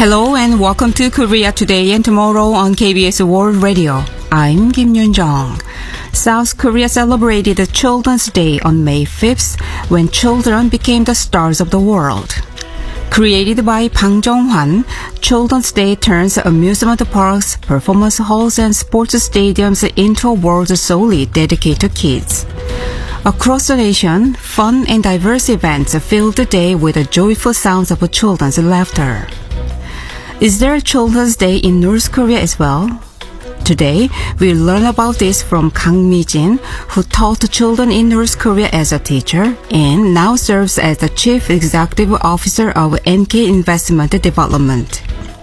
Hello and welcome to Korea Today and Tomorrow on KBS World Radio. I'm Kim Yun-jung. South Korea celebrated Children's Day on May 5th when children became the stars of the world. Created by Bang Jong-hwan, Children's Day turns amusement parks, performance halls, and sports stadiums into a world solely dedicated to kids. Across the nation, fun and diverse events filled the day with the joyful sounds of children's laughter. Is there a Children's Day in North Korea as well? Today, we'll learn about this from Kang Mi-jin, who taught children in North Korea as a teacher and now serves as the Chief Executive Officer of NK Investment Development.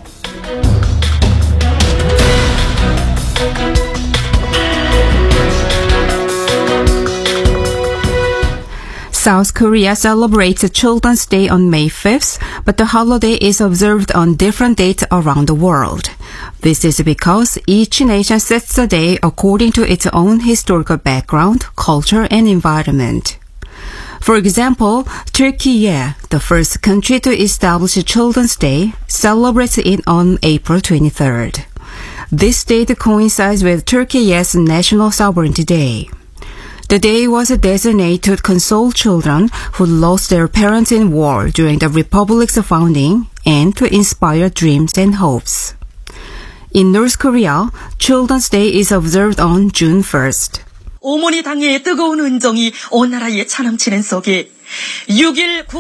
South Korea celebrates Children's Day on May 5th, but the holiday is observed on different dates around the world. This is because each nation sets the day according to its own historical background, culture, and environment. For example, Turkey, the first country to establish Children's Day, celebrates it on April 23rd. This date coincides with Turkey's National Sovereignty Day. The day was designated to console children who lost their parents in war during the Republic's founding and to inspire dreams and hopes. In North Korea, Children's Day is observed on June 1st. 어머니 당의 뜨거운 은정이 온 나라에 차넘치는 속에 6.1